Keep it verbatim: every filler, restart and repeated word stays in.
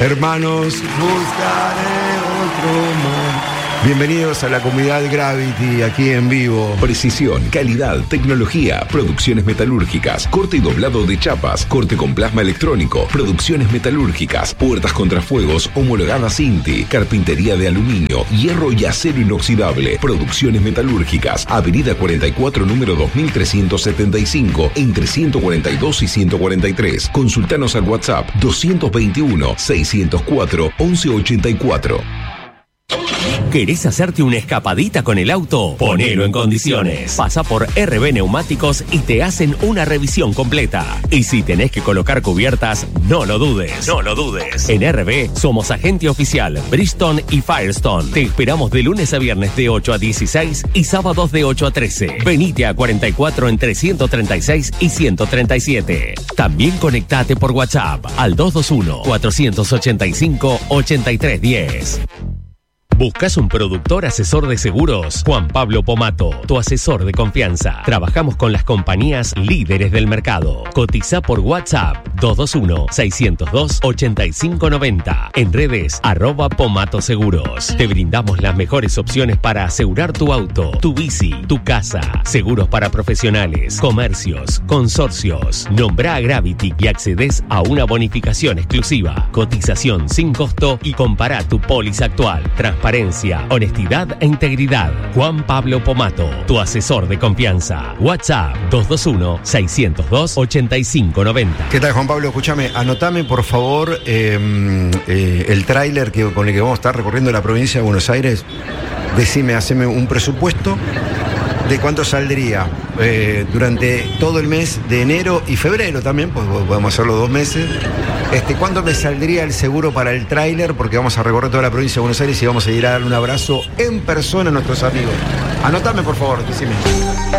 hermanos, buscaré otro mar. Bienvenidos a la comunidad Gravity, aquí en vivo. Precisión, calidad, tecnología, producciones metalúrgicas, corte y doblado de chapas, corte con plasma electrónico, producciones metalúrgicas, puertas contrafuegos homologadas Inti, carpintería de aluminio, hierro y acero inoxidable, producciones metalúrgicas, Avenida cuarenta y cuatro, número dos mil trescientos setenta y cinco, entre ciento cuarenta y dos y ciento cuarenta y tres. Consultanos al WhatsApp doscientos veintiuno, seiscientos cuatro, once ochenta y cuatro. ¿Querés hacerte una escapadita con el auto? Ponelo en condiciones. Pasa por R B Neumáticos y te hacen una revisión completa. Y si tenés que colocar cubiertas, no lo dudes. No lo dudes. En R B somos agente oficial Bridgestone y Firestone. Te esperamos de lunes a viernes de ocho a dieciséis y sábados de ocho a trece. Venite a cuarenta y cuatro entre ciento treinta y seis y ciento treinta y siete. También conectate por WhatsApp al dos dos uno, cuatro ocho cinco, ocho tres uno cero. ¿Buscas un productor asesor de seguros? Juan Pablo Pomato, tu asesor de confianza. Trabajamos con las compañías líderes del mercado. Cotiza por WhatsApp dos dos uno, seis cero dos, ocho cinco nueve cero. En redes, arroba Pomato Seguros. Te brindamos las mejores opciones para asegurar tu auto, tu bici, tu casa. Seguros para profesionales, comercios, consorcios. Nombrá a Gravity y accedes a una bonificación exclusiva. Cotización sin costo y compará tu póliza actual. Transparencia, honestidad e integridad. Juan Pablo Pomato, tu asesor de confianza. WhatsApp dos dos uno, seis cero dos, ocho cinco nueve cero. ¿Qué tal, Juan Pablo? Escúchame, anotame por favor eh, eh, el tráiler que, con el que vamos a estar recorriendo la provincia de Buenos Aires. Decime, haceme un presupuesto de cuánto saldría eh, durante todo el mes de enero y febrero también, pues podemos hacerlo dos meses. Este, ¿Cuánto me saldría el seguro para el tráiler? Porque vamos a recorrer toda la provincia de Buenos Aires y vamos a ir a dar un abrazo en persona a nuestros amigos. Anotame, por favor, decime.